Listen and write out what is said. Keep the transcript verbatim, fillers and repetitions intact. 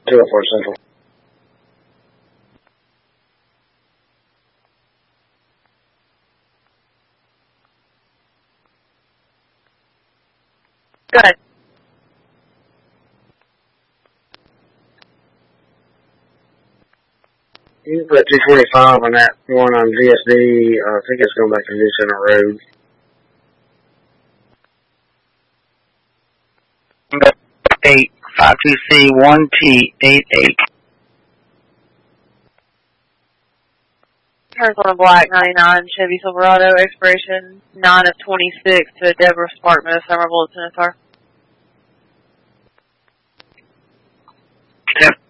two oh four Central. Go ahead. You can put two twenty-five on that one on G S D. Uh, I think it's going back to New Center Road. eight five two C one T eight eight. Arizona Black ninety-nine Chevy Silverado, expiration nine of twenty-six to Deborah Sparkman of Somerville, Tennessee. Yep.